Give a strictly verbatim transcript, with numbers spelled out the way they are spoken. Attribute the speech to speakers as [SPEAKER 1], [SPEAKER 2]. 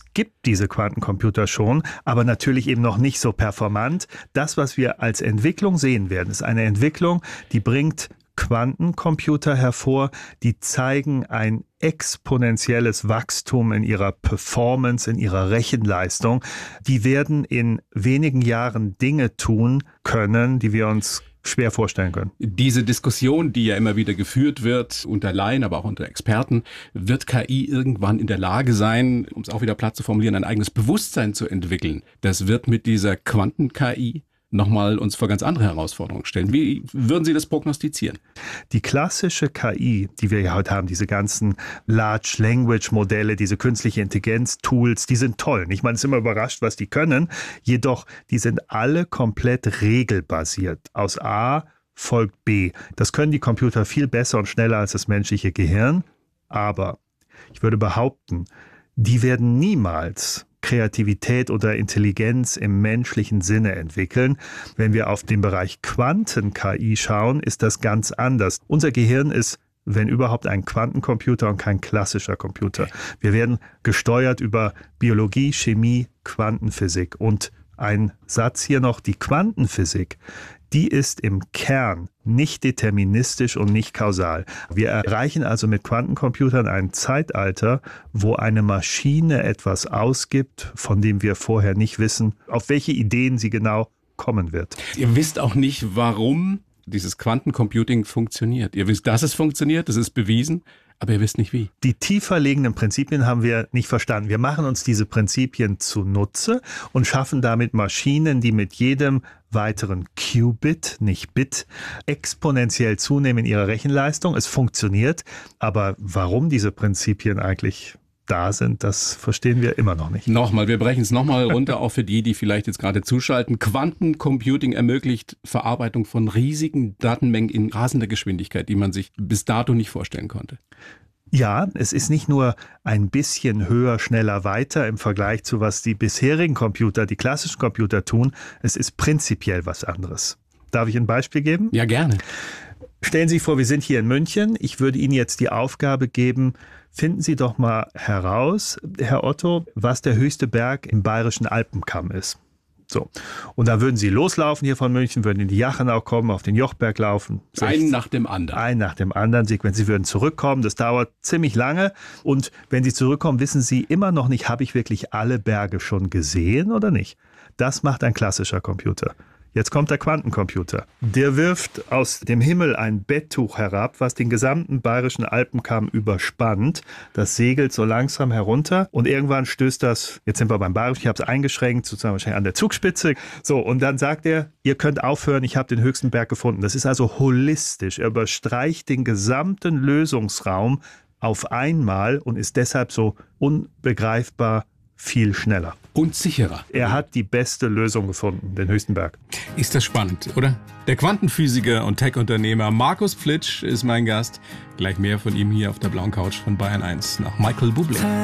[SPEAKER 1] gibt diese Quantencomputer schon, aber natürlich eben noch nicht so performant. Das, was wir als Entwicklung sehen werden, ist eine Entwicklung, die bringt Quantencomputer hervor, die zeigen ein exponentielles Wachstum in ihrer Performance, in ihrer Rechenleistung. Die werden in wenigen Jahren Dinge tun können, die wir uns schwer vorstellen können.
[SPEAKER 2] Diese Diskussion, die ja immer wieder geführt wird, unter Laien, aber auch unter Experten, wird K I irgendwann in der Lage sein, um es auch wieder platt zu formulieren, ein eigenes Bewusstsein zu entwickeln. Das wird mit dieser Quanten-K I nochmal uns vor ganz andere Herausforderungen stellen. Wie würden Sie das prognostizieren?
[SPEAKER 1] Die klassische K I, die wir ja heute haben, diese ganzen Large Language Modelle, diese künstliche Intelligenz-Tools, die sind toll. Ich meine, es ist immer überrascht, was die können. Jedoch, die sind alle komplett regelbasiert. Aus A folgt B. Das können die Computer viel besser und schneller als das menschliche Gehirn. Aber ich würde behaupten, die werden niemals Kreativität oder Intelligenz im menschlichen Sinne entwickeln. Wenn wir auf den Bereich Quanten-K I schauen, ist das ganz anders. Unser Gehirn ist, wenn überhaupt, ein Quantencomputer und kein klassischer Computer. Wir werden gesteuert über Biologie, Chemie, Quantenphysik. Und ein Satz hier noch, die Quantenphysik, die ist im Kern nicht deterministisch und nicht kausal. Wir erreichen also mit Quantencomputern ein Zeitalter, wo eine Maschine etwas ausgibt, von dem wir vorher nicht wissen, auf welche Ideen sie genau kommen wird.
[SPEAKER 2] Ihr wisst auch nicht, warum dieses Quantencomputing funktioniert. Ihr wisst, dass es funktioniert, das ist bewiesen, aber ihr wisst nicht wie.
[SPEAKER 1] Die tiefer liegenden Prinzipien haben wir nicht verstanden. Wir machen uns diese Prinzipien zunutze und schaffen damit Maschinen, die mit jedem weiteren Qubit, nicht Bit, exponentiell zunehmen in ihrer Rechenleistung. Es funktioniert, aber warum diese Prinzipien eigentlich da sind, das verstehen wir immer noch nicht.
[SPEAKER 2] Nochmal, wir brechen es nochmal runter, auch für die, die vielleicht jetzt gerade zuschalten. Quantencomputing ermöglicht Verarbeitung von riesigen Datenmengen in rasender Geschwindigkeit, die man sich bis dato nicht vorstellen konnte.
[SPEAKER 1] Ja, es ist nicht nur ein bisschen höher, schneller, weiter im Vergleich zu was die bisherigen Computer, die klassischen Computer tun. Es ist prinzipiell was anderes. Darf ich ein Beispiel geben?
[SPEAKER 2] Ja, gerne.
[SPEAKER 1] Stellen Sie sich vor, wir sind hier in München. Ich würde Ihnen jetzt die Aufgabe geben, finden Sie doch mal heraus, Herr Otto, was der höchste Berg im Bayerischen Alpenkamm ist. So. Und da würden Sie loslaufen hier von München, würden in die Jachenau kommen, auf den Jochberg laufen.
[SPEAKER 2] Einen nach dem anderen.
[SPEAKER 1] Einen nach dem anderen. Sie, wenn Sie würden zurückkommen, das dauert ziemlich lange. Und wenn Sie zurückkommen, wissen Sie immer noch nicht, habe ich wirklich alle Berge schon gesehen oder nicht? Das macht ein klassischer Computer. Jetzt kommt der Quantencomputer. Der wirft aus dem Himmel ein Betttuch herab, was den gesamten Bayerischen Alpenkamm überspannt. Das segelt so langsam herunter und irgendwann stößt das, jetzt sind wir beim Bayerischen, ich habe es eingeschränkt, sozusagen wahrscheinlich an der Zugspitze. So, und dann sagt er, ihr könnt aufhören, ich habe den höchsten Berg gefunden. Das ist also holistisch. Er überstreicht den gesamten Lösungsraum auf einmal und ist deshalb so unbegreifbar viel schneller.
[SPEAKER 2] Und sicherer.
[SPEAKER 1] Er hat die beste Lösung gefunden, den höchsten Berg.
[SPEAKER 2] Ist das spannend, oder? Der Quantenphysiker und Tech-Unternehmer Markus Plitsch ist mein Gast. Gleich mehr von ihm hier auf der blauen Couch von Bayern eins nach Michael Bublé.